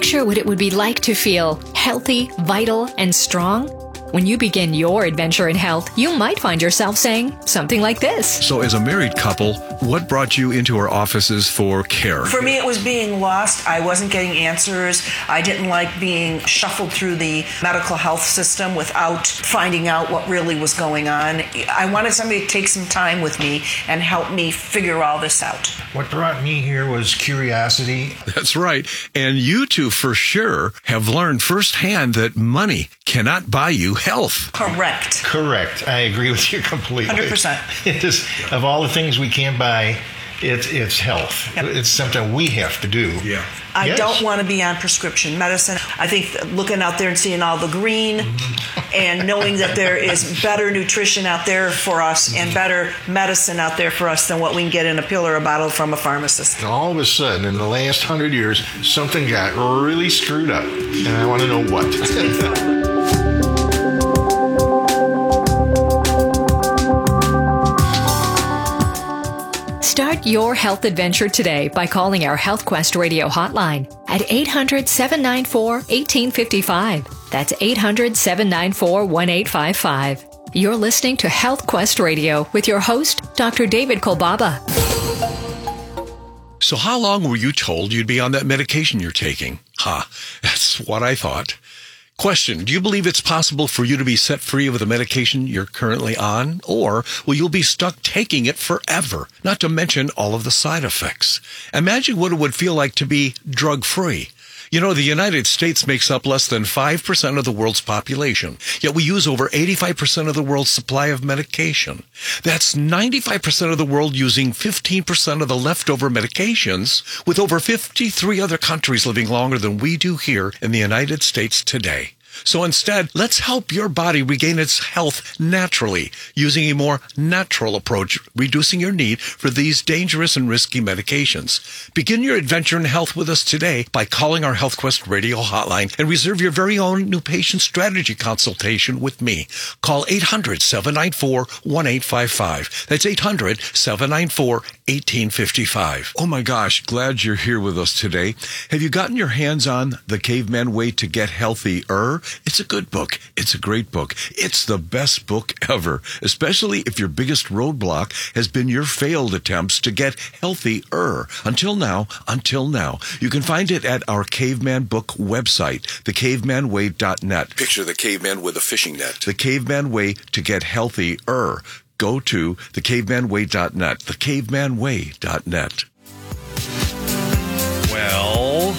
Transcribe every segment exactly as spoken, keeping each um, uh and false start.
picture what it would be like to feel healthy, vital, and strong? When you begin your adventure in health, you might find yourself saying something like this. So as a married couple, what brought you into our offices for care? For me, it was being lost. I wasn't getting answers. I didn't like being shuffled through the medical health system without finding out what really was going on. I wanted somebody to take some time with me and help me figure all this out. What brought me here was curiosity. That's right. And you two, for sure, have learned firsthand that money cannot buy you health. Correct. Correct. I agree with you completely. one hundred percent. It is, of all the things we can't buy, it's it's health. Yep. It's something we have to do. Yeah. I Yes. don't want to be on prescription medicine. I think looking out there and seeing all the green and knowing that there is better nutrition out there for us and better medicine out there for us than what we can get in a pill or a bottle from a pharmacist. And all of a sudden, in the last hundred years, something got really screwed up. And I want to know what. Start your health adventure today by calling our HealthQuest radio hotline at eight hundred, seven nine four, one eight five five. That's eight hundred, seven nine four, one eight five five. You're listening to HealthQuest Radio with your host, Doctor David Kolbaba. So how long were you told you'd be on that medication you're taking? Ha, huh, that's what I thought. Question, do you believe it's possible for you to be set free of the medication you're currently on? Or will you be stuck taking it forever? Not to mention all of the side effects. Imagine what it would feel like to be drug-free. You know, the United States makes up less than five percent of the world's population, yet we use over eighty-five percent of the world's supply of medication. That's ninety-five percent of the world using fifteen percent of the leftover medications, with over fifty-three other countries living longer than we do here in the United States today. So instead, let's help your body regain its health naturally using a more natural approach, reducing your need for these dangerous and risky medications. Begin your adventure in health with us today by calling our HealthQuest radio hotline and reserve your very own new patient strategy consultation with me. Call eight hundred, seven nine four, one eight five five. That's eight hundred, seven nine four, one eight five five. Oh my gosh, glad you're here with us today. Have you gotten your hands on The Caveman Way to Get Healthier? It's a good book. It's a great book. It's the best book ever, especially if your biggest roadblock has been your failed attempts to get healthier. Until now, until now. You can find it at our Caveman Book website, the caveman way dot net. Picture the caveman with a fishing net. The Caveman Way to Get Healthier. Go to the caveman way dot net, the caveman way dot net. Well,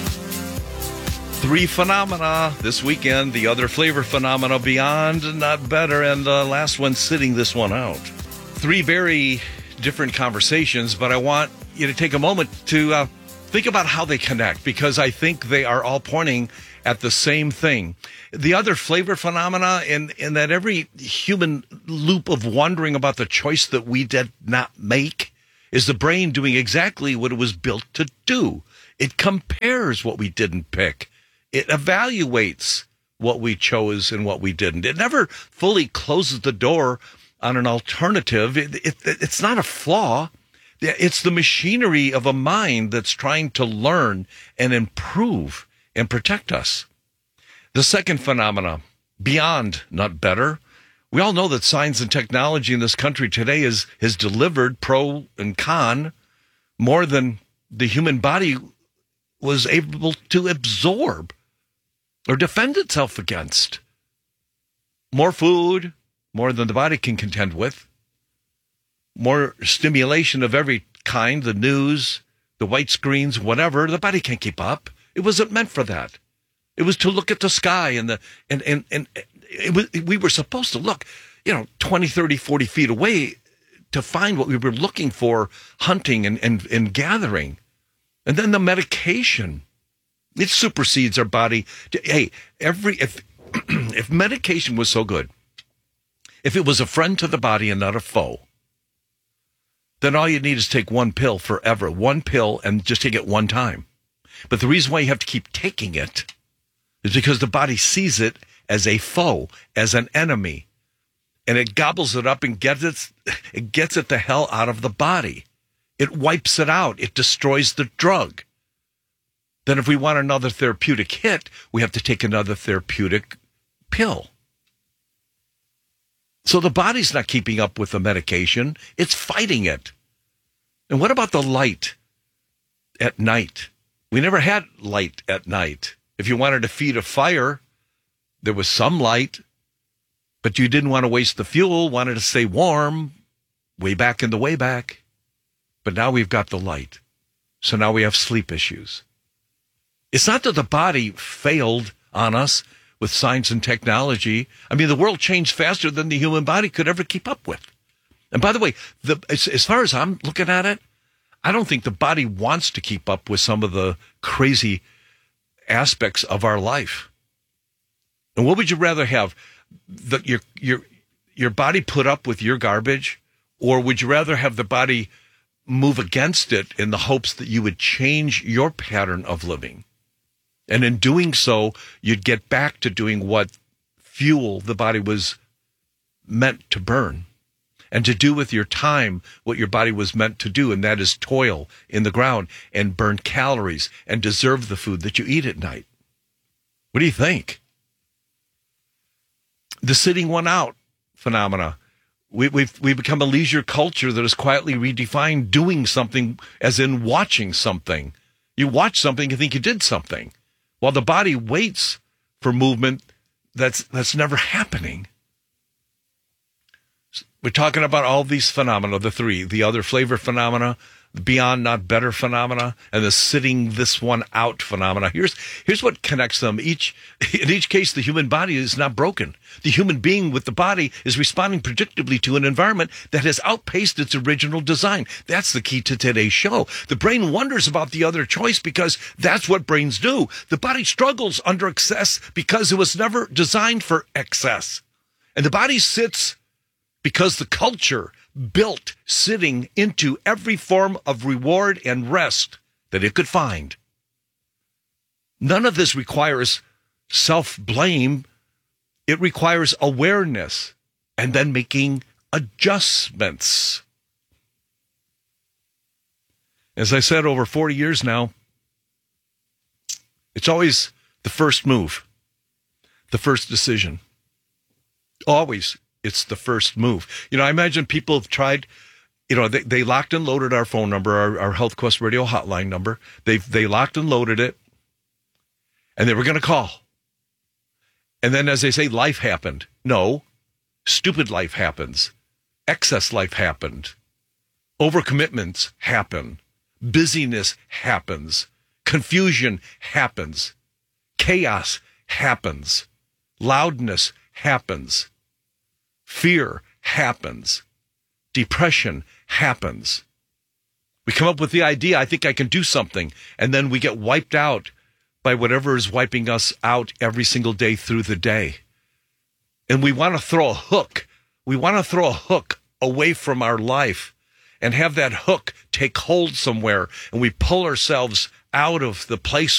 three phenomena this weekend, the other flavor phenomena beyond, not better, and the last one sitting this one out. Three very different conversations, but I want you to take a moment to uh, think about how they connect, because I think they are all pointing at the same thing. The other flavor phenomena in, in that every human loop of wondering about the choice that we did not make is the brain doing exactly what it was built to do. It compares what we didn't pick. It evaluates what we chose and what we didn't. It never fully closes the door on an alternative. It, it, it's not a flaw. It's the machinery of a mind that's trying to learn and improve and protect us. The second phenomena, beyond, not better. We all know that science and technology in this country today is, has delivered pro and con more than the human body was able to absorb or defend itself against. More food, more than the body can contend with. More stimulation of every kind, the news, the white screens, whatever. The body can't keep up. It wasn't meant for that. It was to look at the sky and the and and, and it was, we were supposed to look, you know, twenty, thirty, forty feet away to find what we were looking for, hunting and, and, and gathering. And then the medication. It supersedes our body. Hey, every if if medication was so good, if it was a friend to the body and not a foe, then all you need is take one pill forever, one pill, and just take it one time. But the reason why you have to keep taking it is because the body sees it as a foe, as an enemy, and it gobbles it up and gets it, it gets it the hell out of the body. It wipes it out. It destroys the drug. then if we want another therapeutic hit, we have to take another therapeutic pill. So the body's not keeping up with the medication. It's fighting it. And what about the light at night? We never had light at night. If you wanted to feed a fire, there was some light, but you didn't want to waste the fuel, wanted to stay warm, way back in the way back. But now we've got the light. So now we have sleep issues. It's not that the body failed on us with science and technology. I mean, the world changed faster than the human body could ever keep up with. And by the way, the, as, as far as I'm looking at it, I don't think the body wants to keep up with some of the crazy aspects of our life. And what would you rather have? The, your your your body put up with your garbage, or would you rather have the body move against it in the hopes that you would change your pattern of living? And in doing so, you'd get back to doing what fuel the body was meant to burn, and to do with your time what your body was meant to do, and that is toil in the ground and burn calories and deserve the food that you eat at night. What do you think? The sitting one out phenomena. We, we've we've become a leisure culture that has quietly redefined doing something as in watching something. You watch something, you think you did something, while the body waits for movement that's that's never happening. We're talking about all these phenomena, the three, the other flavor phenomena, the beyond not better phenomena, and the sitting this one out phenomena. Here's here's what connects them. Each in each case, the human body is not broken. The human being with the body is responding predictably to an environment that has outpaced its original design. That's the key to today's show. The brain wonders about the other choice because that's what brains do. The body struggles under excess because it was never designed for excess. And the body sits because the culture built sitting into every form of reward and rest that it could find. None of this requires self-blame. It requires awareness and then making adjustments. As I said, over forty years now, it's always the first move, the first decision. Always. It's the first move. You know, I imagine people have tried, you know, they, they locked and loaded our phone number, our, our HealthQuest Radio hotline number. They they locked and loaded it, and they were going to call. And then, as they say, life happened. No, stupid life happens. Excess life happened. Overcommitments happen. Busyness happens. Confusion happens. Chaos happens. Loudness happens. Fear happens. Depression happens. We come up with the idea, I think I can do something, and then we get wiped out by whatever is wiping us out every single day through the day. And we want to throw a hook. We want to throw a hook away from our life and have that hook take hold somewhere, and we pull ourselves out of the place